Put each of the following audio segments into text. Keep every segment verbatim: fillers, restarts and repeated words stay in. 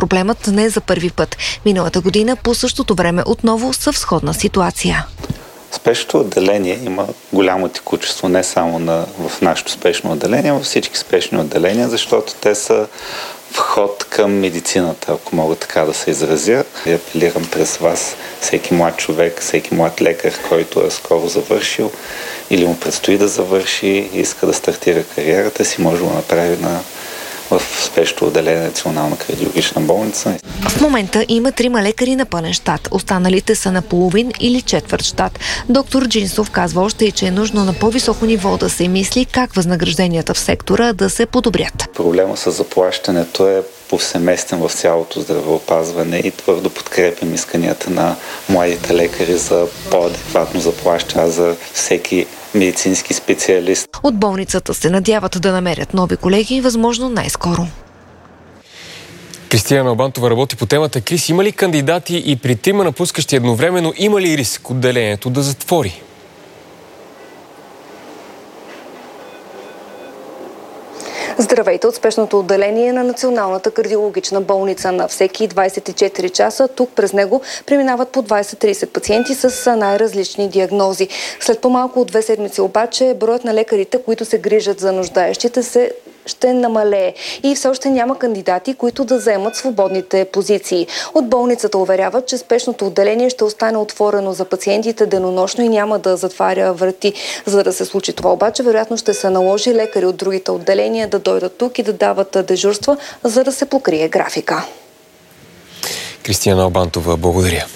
проблемът не е за първи път. Миналата година по същото време отново са в сходна ситуация. Спешното отделение има голямо текучество не само на, в нашето спешно отделение, във всички спешни отделения, защото те са вход към медицината, ако мога така да се изразя. И апелирам през вас, всеки млад човек, всеки млад лекар, който е скоро завършил или му предстои да завърши и иска да стартира кариерата си, може да го направи на в спешното отделение на Национална кардиологична болница. В момента има трима лекари на пълен щат. Останалите са на половин или четвърт щат. Доктор Джинсов казва още и, че е нужно на по-високо ниво да се мисли как възнагражденията в сектора да се подобрят. Проблема с заплащането е повсеместен в цялото здравеопазване и твърдо подкрепям исканията на младите лекари за по-адекватно заплащане за всеки медицински специалист. От болницата се надяват да намерят нови колеги, възможно най-скоро. Кристияна Албантова работи по темата. Крис, има ли кандидати и при трима напускащи едновременно, има ли риск отделението да затвори? Здравейте от спешното отделение на Националната кардиологична болница. На всеки двайсет и четири часа тук през него преминават по двайсет-трийсет пациенти с най-различни диагнози. След по-малко от две седмици обаче броят на лекарите, които се грижат за нуждаещите се, ще намалее. И все още няма кандидати, които да заемат свободните позиции. От болницата уверяват, че спешното отделение ще остане отворено за пациентите денонощно и няма да затваря врати. За да се случи това обаче, вероятно ще се наложи лекари от другите отделения да дойдат тук и да дават дежурства, за да се покрие графика. Кристияна Албантова, благодаря.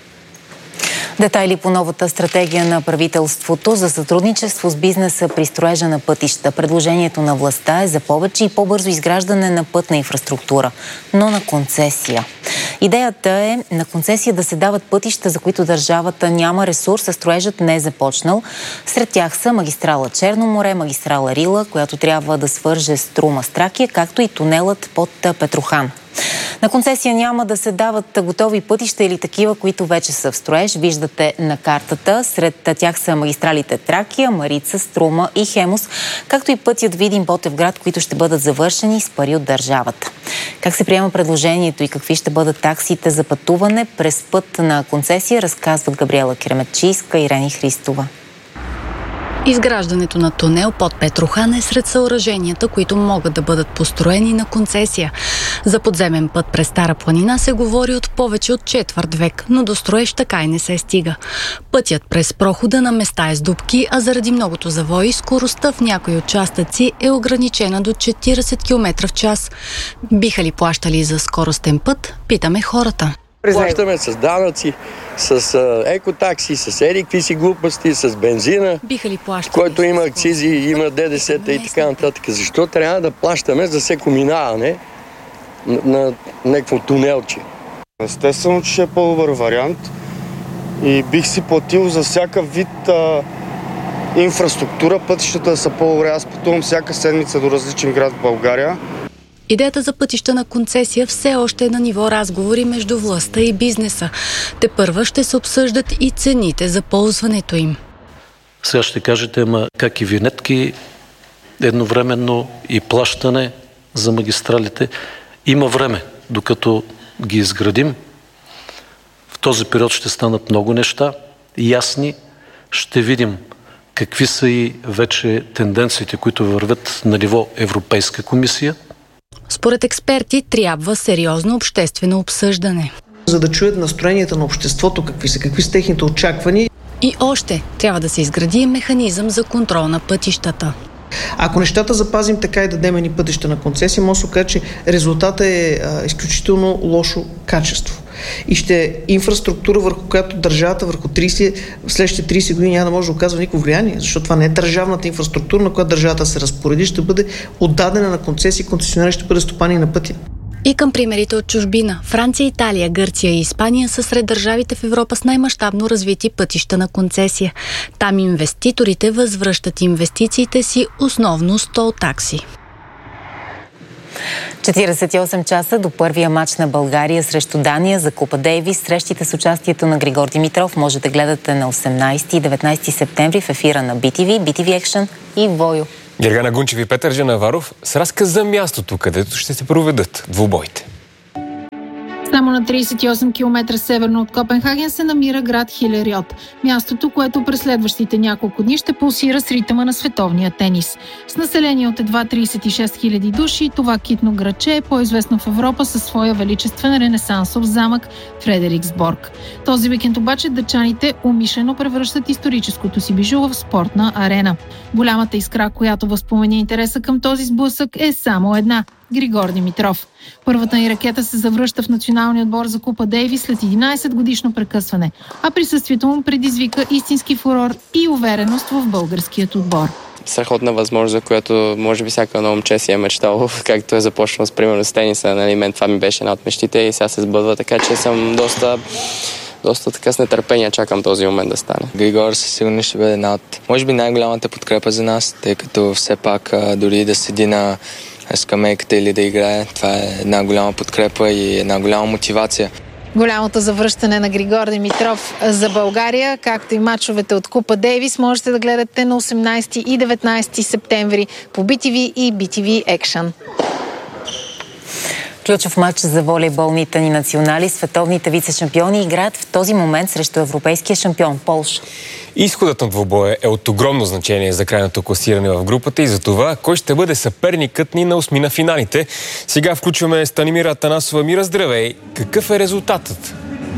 Детайли по новата стратегия на правителството за сътрудничество с бизнеса при строежа на пътища. Предложението на властта е за повече и по-бързо изграждане на пътна инфраструктура, но на концесия. Идеята е на концесия да се дават пътища, за които държавата няма ресурс, а строежът не е започнал. Сред тях са магистрала Черно море, магистрала Рила, която трябва да свърже Струма с Тракия, както и тунелът под Петрохан. На концесия няма да се дават готови пътища или такива, които вече са в строеж. Виждате на картата. Сред тях са магистралите Тракия, Марица, Струма и Хемус, както и пътят Видин-Ботевград, които ще бъдат завършени с пари от държавата. Как се приема предложението и какви ще бъдат таксите за пътуване през път на концесия, разказват Габриела Киреметчийска и Ирени Христова. Изграждането на тунел под Петрохан е сред съоръженията, които могат да бъдат построени на концесия. За подземен път през Стара планина се говори от повече от четвърт век, но до строеж така и не се стига. Пътят през прохода на места е с дупки, а заради многото завои скоростта в някои участъци е ограничена до четирийсет километра в час. Биха ли плащали за скоростен път? Питаме хората. Плащаме с данъци, с а, екотакси, с еди какви си глупости, с бензина, който има акцизи, има ДДС-та и така нататък. Защо трябва да плащаме за всеко минаване на, на някакво тунелче? Естествено, че ще е по-добър вариант и бих си платил за всякакъв вид а, инфраструктура, пътищата са по-добре. Аз пътувам всяка седмица до различен град в България. Идеята за пътища на концесия все още е на ниво разговори между властта и бизнеса. Тепърва ще се обсъждат и цените за ползването им. Сега ще кажете, ама как и винетки, едновременно и плащане за магистралите. Има време, докато ги изградим. В този период ще станат много неща, ясни. Ще видим какви са и вече тенденциите, които вървят на ниво Европейска комисия. Според експерти трябва сериозно обществено обсъждане. За да чуят настроенията на обществото, какви са, какви са техните очаквания. И още трябва да се изгради механизъм за контрол на пътищата. Ако нещата запазим така и дадем ни пътища на концесия, може да се каже, че резултатът е а, изключително лошо качество. И ще е инфраструктура, върху която държавата върху трийсет, в следващите трийсет години няма да може да оказва никакво влияние, защото това не е държавната инфраструктура, на която държавата се разпореди, ще бъде отдадена на концесия и концесионер ще бъде стопанин на пътя. И към примерите от чужбина. Франция, Италия, Гърция и Испания са сред държавите в Европа с най-мащабно развити пътища на концесия. Там инвеститорите възвръщат инвестициите си основно с тол такси. четирийсет и осем часа до първия матч на България срещу Дания за Купа Дейвис. Срещите с участието на Григор Димитров може да гледате на осемнайсети и деветнайсети септември в ефира на би ти ви, би ти ви Action и Войо. Гергана Гунчев и Петър Жанаваров с разказ за мястото, където ще се проведат двубоите. Само на тридесет и осем километра северно от Копенхаген се намира град Хилериот, мястото, което през следващите няколко дни ще пулсира с ритъма на световния тенис. С население от едва тридесет и шест хиляди души, това китно градче е по-известно в Европа със своя величествен ренесансов замък Фредериксборг. Този уикенд обаче дъчаните умишлено превръщат историческото си бижу в спортна арена. Голямата искра, която възпоменя интереса към този сблъсък, е само една – Григор Димитров. Първата ни ракета се завръща в националния отбор за Купа Дейвис след единадесет годишно прекъсване, а присъствието му предизвика истински фурор и увереност в българският отбор. Страхотна възможност, за която може би всяка едно момче си е мечтало, както е започнал с примерно с тениса. Нали, мен това ми беше една от мечтите и сега се сбъдва, така че съм доста... Доста така с нетърпение чакам този момент да стане. Григор със сигурно ще бъде една от, може би, най-голямата подкрепа за нас, тъй като все пак дори да седи на скамейката или да играе, това е една голяма подкрепа и една голяма мотивация. Голямото завръщане на Григор Димитров за България, както и мачовете от Купа Дейвис, можете да гледате на осемнадесети и деветнадесети септември по би ти ви и би ти ви Action. Ключов матч за волейболните ни национали. Световните вице-шампиони играят в този момент срещу европейския шампион Полша. Изходът на двубоя е от огромно значение за крайното класиране в групата и за това кой ще бъде съперникът ни на осми на финалите. Сега включваме Станимира Атанасова. Мира, здравей! Какъв е резултатът?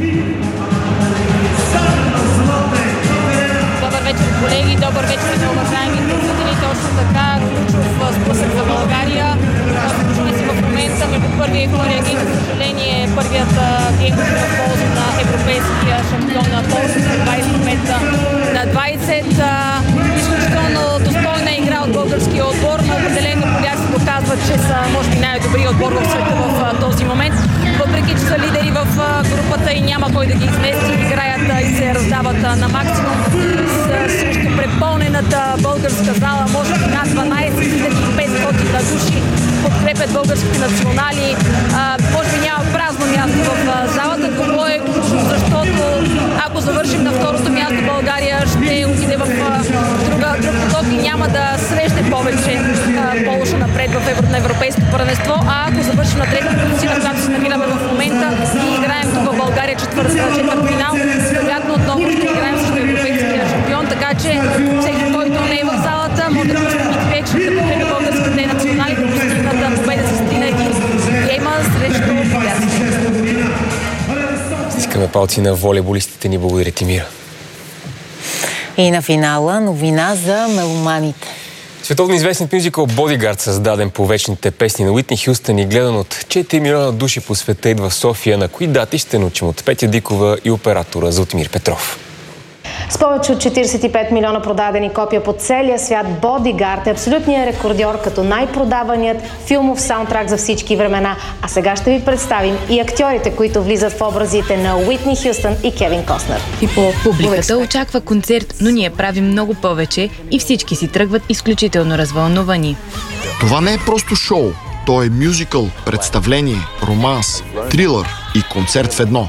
Добър вечер, колеги! Добър вечер на уважаеми зрители! Точно така, ключов сблъсък за България. Включваме си в момента между първия и втория гейм. За съжаление, първият гейм е в полза на европейския шампион на Полша с двадесет метра на двадесет. Изключително достойна игра от българския отбор, но определено поляци доказват, че са може би най-добрият отбор в света в този момент. Въпреки че са лидери в групата и няма кой да ги измести, играят и се раздават на максимум срещу препълнената българска зала. Може би над дванадесет хиляди и петстотин души подкрепят българските национали. А, може би няма празно място в а, залата. Това е ключово, защото ако завършим на второто място, България ще отиде в а, друга, друг поток и няма да срещне повече а, Полша напред в евро, на европейското първенство. А ако завършим на трета позиция, на която се намираме в момента и играем тук в България четвърт, четвърт финал, вероятно отново ще играем срещу европейския шампион. Така че всеки, който не е в залата, може да пусне вече да подкрепи българските национали, да постигнат победа с три на един гейма срещу поляците. Стискаме палци на волейболистите ни. Благодаря ти, Мира. И на финала новина за меломаните. Световно известният мюзикъл Бодигард, създаден по вечните песни на Уитни Хюстън и гледан от четири милиона души по света, идва в София. На кои дати ще научим от Петя Дикова и оператора Златимир Петров. С повече от четиридесет и пет милиона продадени копия по целия свят, Бодигард е абсолютният рекордьор като най-продаваният филмов саундтрак за всички времена. А сега ще ви представим и актьорите, които влизат в образите на Уитни Хюстън и Кевин Костнър. Публиката очаква концерт, но ние правим много повече и всички си тръгват изключително развълнувани. Това не е просто шоу. То е мюзикъл, представление, романс, трилър и концерт в едно.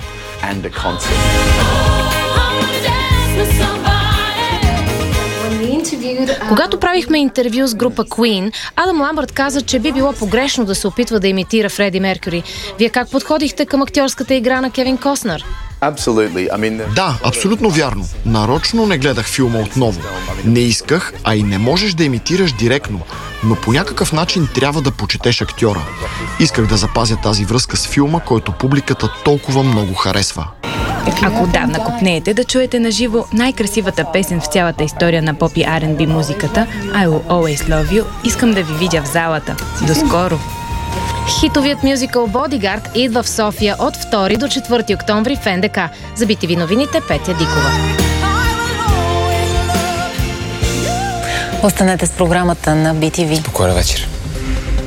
Когато правихме интервю с група Queen, Адам Ламбърт каза, че би било погрешно да се опитва да имитира Фреди Меркюри. Вие как подходихте към актьорската игра на Кевин Костнър? Да, абсолютно вярно. Нарочно не гледах филма отново. Не исках, а и не можеш да имитираш директно, но по някакъв начин трябва да почетеш актьора. Исках да запазя тази връзка с филма, който публиката толкова много харесва. Ако отдавна копнеете да чуете наживо най-красивата песен в цялата история на поп и Ар енд Би музиката, I Will Always Love You, искам да ви видя в залата. До скоро! Хитовият мюзикъл Бодигард идва в София от втори до четвърти октомври в Ен Де Ка. За Би Ти Ви новините, Петя Дикова. Останете с програмата на Би Ти Ви. Спокойна вечер.